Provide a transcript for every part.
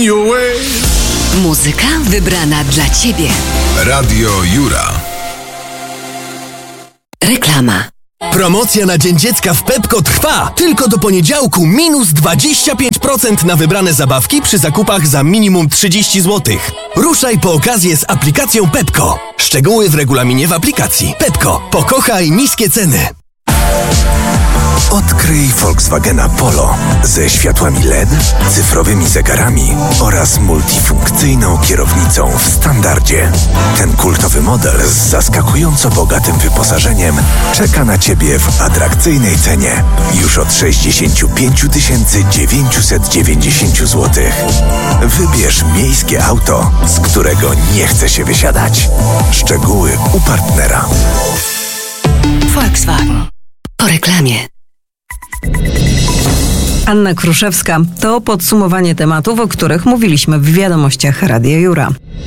your way. Muzyka wybrana dla Ciebie. Radio Jura. Reklama. Promocja na Dzień Dziecka w Pepco trwa! Tylko do poniedziałku minus 25% na wybrane zabawki przy zakupach za minimum 30 zł. Ruszaj po okazję z aplikacją Pepco. Szczegóły w regulaminie w aplikacji. Pepco. Pokochaj niskie ceny. Odkryj Volkswagena Polo ze światłami LED, cyfrowymi zegarami oraz multifunkcyjną kierownicą w standardzie. Ten kultowy model z zaskakująco bogatym wyposażeniem czeka na Ciebie w atrakcyjnej cenie już od 65 990 zł. Wybierz miejskie auto, z którego nie chce się wysiadać. Szczegóły u partnera. Volkswagen. Po reklamie. Anna Kruszewska. To podsumowanie tematów, o których mówiliśmy w wiadomościach Radia Jura.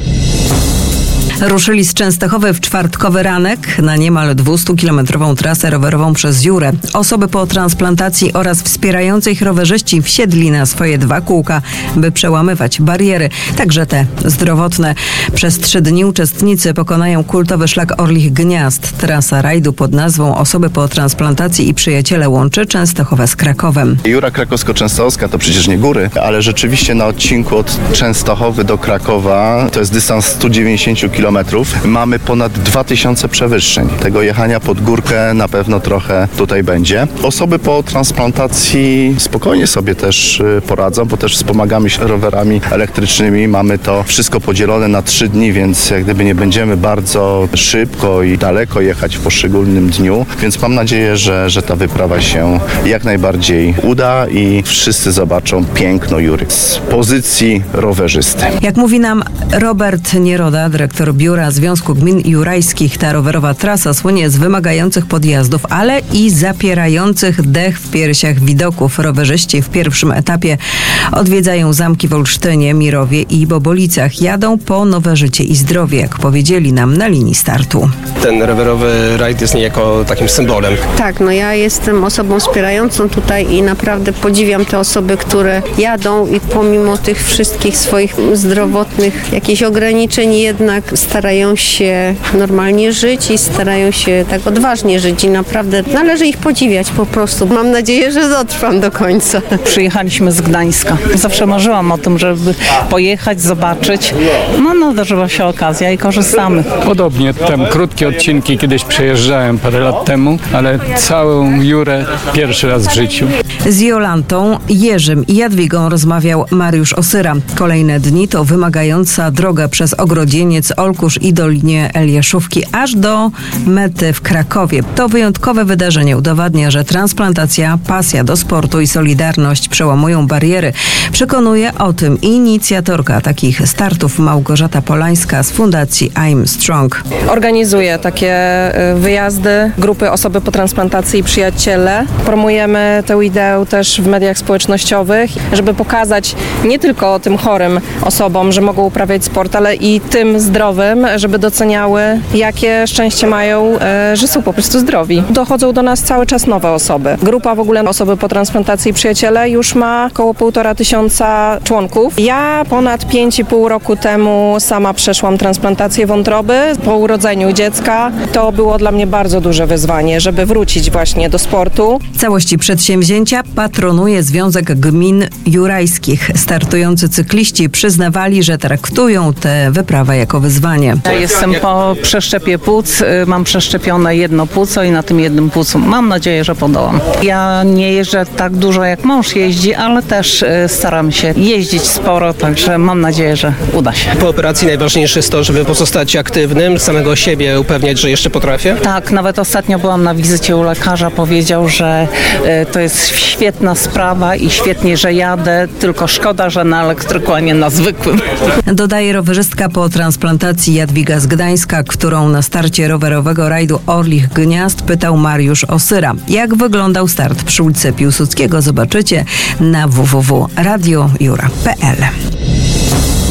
Ruszyli z Częstochowy w czwartkowy ranek na niemal 200-kilometrową trasę rowerową przez Jurę. Osoby po transplantacji oraz wspierający ich rowerzyści wsiedli na swoje 2 kółka, by przełamywać bariery, także te zdrowotne. Przez 3 dni uczestnicy pokonają kultowy szlak Orlich Gniazd. Trasa rajdu pod nazwą Osoby po transplantacji i przyjaciele łączy Częstochowę z Krakowem. Jura krakowsko-częstochowska to przecież nie góry, ale rzeczywiście na odcinku od Częstochowy do Krakowa to jest dystans 190 km. Mamy ponad 2000 przewyższeń. Tego jechania pod górkę na pewno trochę tutaj będzie. Osoby po transplantacji spokojnie sobie też poradzą, bo też wspomagamy się rowerami elektrycznymi. Mamy to wszystko podzielone na 3 dni, więc jak gdyby nie będziemy bardzo szybko i daleko jechać w poszczególnym dniu. Więc mam nadzieję, że ta wyprawa się jak najbardziej uda i wszyscy zobaczą piękno Jury z pozycji rowerzysty. Jak mówi nam Robert Nieroda, dyrektor Biura Związku Gmin Jurajskich, ta rowerowa trasa słynie z wymagających podjazdów, ale i zapierających dech w piersiach widoków. Rowerzyści w pierwszym etapie odwiedzają zamki w Olsztynie, Mirowie i Bobolicach. Jadą po nowe życie i zdrowie, jak powiedzieli nam na linii startu. Ten rowerowy rajd jest niejako takim symbolem. Tak, ja jestem osobą wspierającą tutaj i naprawdę podziwiam te osoby, które jadą i pomimo tych wszystkich swoich zdrowotnych jakichś ograniczeń jednak starają się normalnie żyć i starają się tak odważnie żyć i naprawdę należy ich podziwiać po prostu. Mam nadzieję, że dotrwam do końca. Przyjechaliśmy z Gdańska. Zawsze marzyłam o tym, żeby pojechać, zobaczyć. Nadarzyła się okazja i korzystamy. Podobnie, tam krótkie odcinki kiedyś przejeżdżałem parę lat temu, ale całą Jurę pierwszy raz w życiu. Z Jolantą, Jerzym i Jadwigą rozmawiał Mariusz Osyra. Kolejne dni to wymagająca droga przez Ogrodzieniec, Olkusz i Dolinie Eliaszówki aż do mety w Krakowie. To wyjątkowe wydarzenie udowadnia, że transplantacja, pasja do sportu i solidarność przełamują bariery. Przekonuje o tym inicjatorka takich startów Małgorzata Polańska z Fundacji I'm Strong. Organizuję takie wyjazdy, grupy osoby po transplantacji i przyjaciele. Promujemy tę ideę też w mediach społecznościowych, żeby pokazać nie tylko tym chorym osobom, że mogą uprawiać sport, ale i tym zdrowym, żeby doceniały, jakie szczęście mają, że są po prostu zdrowi. Dochodzą do nas cały czas nowe osoby. Grupa w ogóle Osoby po transplantacji i przyjaciele już ma około 1500 członków. Ja ponad 5,5 roku temu sama przeszłam transplantację wątroby po urodzeniu dziecka. To było dla mnie bardzo duże wyzwanie, żeby wrócić właśnie do sportu. Całości przedsięwzięcia patronuje Związek Gmin Jurajskich. Startujący cykliści przyznawali, że traktują tę wyprawę jako wyzwanie. Ja jestem po przeszczepie płuc, mam przeszczepione jedno płuco i na tym jednym płucu mam nadzieję, że podołam. Ja nie jeżdżę tak dużo jak mąż jeździ, ale też staram się jeździć sporo, także mam nadzieję, że uda się. Po operacji najważniejsze jest to, żeby pozostać aktywnym, samego siebie upewniać, że jeszcze potrafię. Tak, nawet ostatnio byłam na wizycie u lekarza, powiedział, że to jest świetna sprawa i świetnie, że jadę, tylko szkoda, że na elektryku, a nie na zwykłym. Dodaje rowerzystka po transplantacji Jadwiga z Gdańska, którą na starcie rowerowego rajdu Orlich Gniazd pytał Mariusz Osyra. Jak wyglądał start przy ulicy Piłsudskiego, zobaczycie na www.radiojura.pl.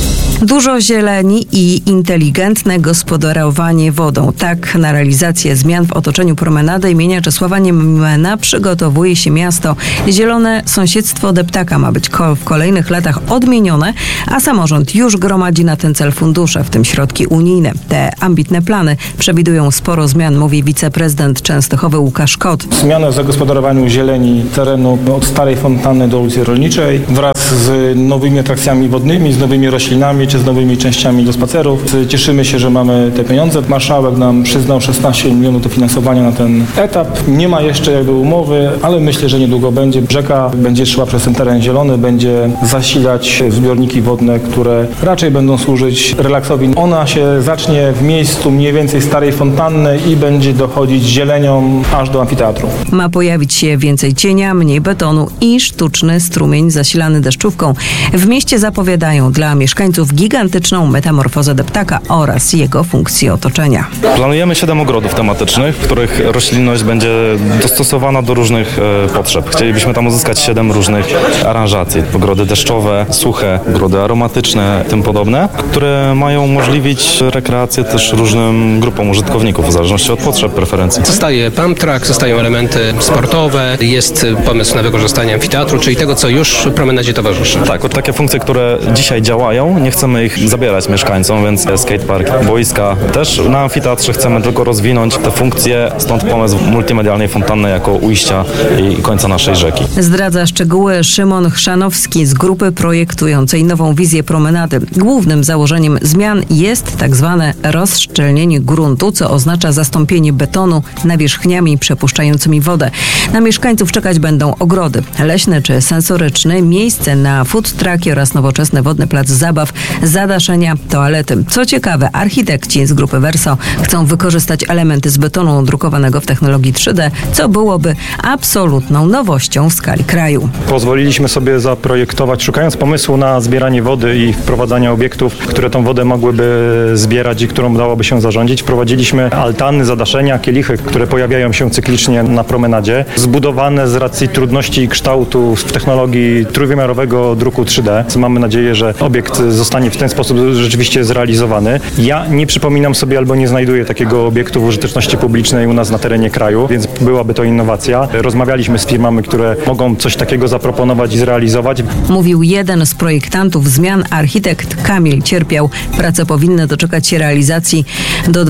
Dużo zieleni i inteligentne gospodarowanie wodą. Tak na realizację zmian w otoczeniu promenady imienia Czesława Niemena przygotowuje się miasto. Zielone sąsiedztwo Deptaka ma być w kolejnych latach odmienione, a samorząd już gromadzi na ten cel fundusze, w tym środki unijne. Te ambitne plany przewidują sporo zmian, mówi wiceprezydent Częstochowy Łukasz Kot. Zmiany w zagospodarowaniu zieleni terenu od Starej Fontanny do ulicy Rolniczej wraz z nowymi atrakcjami wodnymi, z nowymi roślinami czy z nowymi częściami do spacerów. Cieszymy się, że mamy te pieniądze. Marszałek nam przyznał 16 milionów dofinansowania na ten etap. Nie ma jeszcze umowy, ale myślę, że niedługo będzie. Rzeka będzie szła przez ten teren zielony, będzie zasilać zbiorniki wodne, które raczej będą służyć relaksowi. Ona się zacznie w miejscu mniej więcej Starej Fontanny i będzie dochodzić zielenią aż do amfiteatru. Ma pojawić się więcej cienia, mniej betonu i sztuczny strumień zasilany deszczówką. W mieście zapowiadają dla mieszkańców gigantyczną metamorfozę Deptaka oraz jego funkcji otoczenia. Planujemy 7 ogrodów tematycznych, w których roślinność będzie dostosowana do różnych potrzeb. Chcielibyśmy tam uzyskać 7 różnych aranżacji. Ogrody deszczowe, suche, ogrody aromatyczne, tym podobne, które mają umożliwić rekreację też różnym grupom użytkowników, w zależności od potrzeb, preferencji. Zostaje pump track, zostają elementy sportowe, jest pomysł na wykorzystanie amfiteatru, czyli tego, co już promenadzie towarzyszy. Tak, takie funkcje, które dzisiaj działają, nie chcemy ich zabierać mieszkańcom, więc skatepark, boiska. Też na amfiteatrze chcemy tylko rozwinąć te funkcje, stąd pomysł multimedialnej fontanny jako ujścia i końca naszej rzeki. Zdradza szczegóły Szymon Chrzanowski z grupy projektującej nową wizję promenady. Głównym założeniem zmian jest tak zwane rozszczelnienie gruntu, co oznacza zastąpienie betonu nawierzchniami przepuszczającymi wodę. Na mieszkańców czekać będą ogrody leśne czy sensoryczne, miejsce na food trucki oraz nowoczesny wodny plac zabaw, zadaszenia, toalety. Co ciekawe, architekci z grupy Verso chcą wykorzystać elementy z betonu drukowanego w technologii 3D, co byłoby absolutną nowością w skali kraju. Pozwoliliśmy sobie zaprojektować, szukając pomysłu na zbieranie wody i wprowadzanie obiektów, które tą wodę mogłyby zbierać i którą dałoby się zarządzić. Wprowadziliśmy altany, zadaszenia, kielichy, które pojawiają się cyklicznie na promenadzie, zbudowane z racji trudności i kształtu w technologii trójwymiarowego druku 3D. Mamy nadzieję, że obiekt zostanie w ten sposób rzeczywiście zrealizowany. Ja nie przypominam sobie albo nie znajduję takiego obiektu w użyteczności publicznej u nas na terenie kraju, więc byłaby to innowacja. Rozmawialiśmy z firmami, które mogą coś takiego zaproponować i zrealizować. Mówił jeden z projektantów zmian, architekt Kamil Cierpiał. Prace powinny doczekać się realizacji do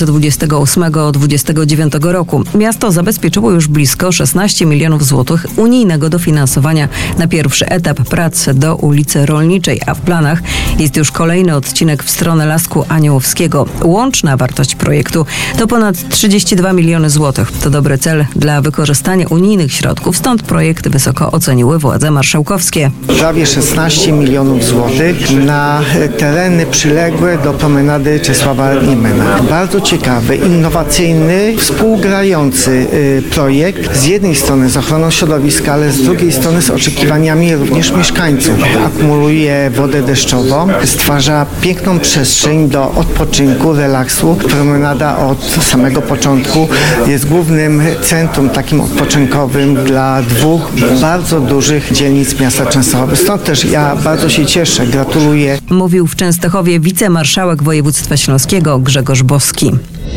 2028-2029 roku. Miasto zabezpieczyło już blisko 16 milionów złotych unijnego dofinansowania na pierwszy etap prac do ulicy Rolniczej, a w planach jest już kolejny odcinek w stronę Lasku Aniołowskiego. Łączna wartość projektu to ponad 32 miliony złotych. To dobry cel dla wykorzystania unijnych środków, stąd projekt wysoko oceniły władze marszałkowskie. Prawie 16 milionów złotych na tereny przyległe do promenady Czesława Niemena. Bardzo ciekawy, innowacyjny, współgrający projekt. Z jednej strony z ochroną środowiska, ale z drugiej strony z oczekiwaniami również mieszkańców. Akumuluje wodę deszczową, stwarza piękną przestrzeń do odpoczynku, relaksu. Promenada od samego początku jest głównym centrum takim odpoczynkowym dla dwóch bardzo dużych dzielnic miasta Częstochowy. Stąd też ja bardzo się cieszę, gratuluję. Mówił w Częstochowie wicemarszałek województwa śląskiego Grzegorz Boski.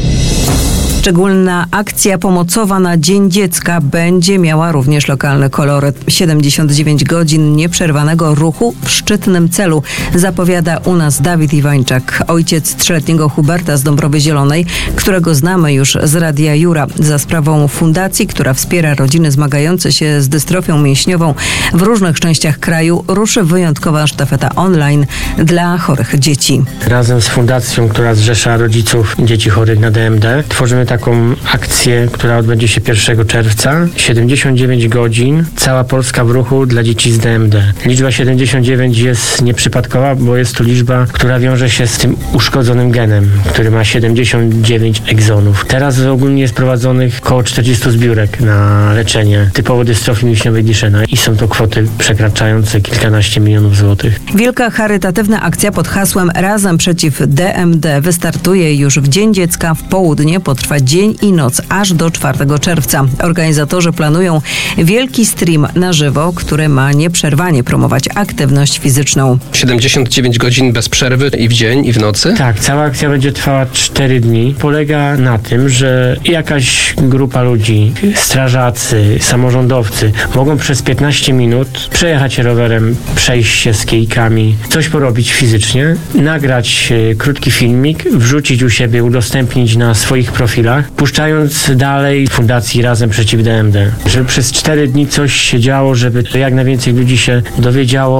Szczególna akcja pomocowa na Dzień Dziecka będzie miała również lokalny koloryt. 79 godzin nieprzerwanego ruchu w szczytnym celu, zapowiada u nas Dawid Iwańczak, ojciec 3-letniego Huberta z Dąbrowy Zielonej, którego znamy już z Radia Jura. Za sprawą fundacji, która wspiera rodziny zmagające się z dystrofią mięśniową w różnych częściach kraju, ruszy wyjątkowa sztafeta online dla chorych dzieci. Razem z fundacją, która zrzesza rodziców dzieci chorych na DMD, tworzymy taką akcję, która odbędzie się 1 czerwca. 79 godzin, cała Polska w ruchu dla dzieci z DMD. Liczba 79 jest nieprzypadkowa, bo jest to liczba, która wiąże się z tym uszkodzonym genem, który ma 79 egzonów. Teraz ogólnie jest prowadzonych około 40 zbiórek na leczenie typowo dystrofii mięśniowej Duchenne i są to kwoty przekraczające kilkanaście milionów złotych. Wielka charytatywna akcja pod hasłem Razem przeciw DMD wystartuje już w Dzień Dziecka w południe, potrwa dzień i noc aż do 4 czerwca. Organizatorzy planują wielki stream na żywo, który ma nieprzerwanie promować aktywność fizyczną. 79 godzin bez przerwy i w dzień, i w nocy? Tak, cała akcja będzie trwała 4 dni. Polega na tym, że jakaś grupa ludzi, strażacy, samorządowcy mogą przez 15 minut przejechać rowerem, przejść się z kijkami, coś porobić fizycznie, nagrać krótki filmik, wrzucić u siebie, udostępnić na swoich profilach, puszczając dalej Fundacji Razem Przeciw DMD. Żeby przez 4 dni coś się działo, żeby jak najwięcej ludzi się dowiedziało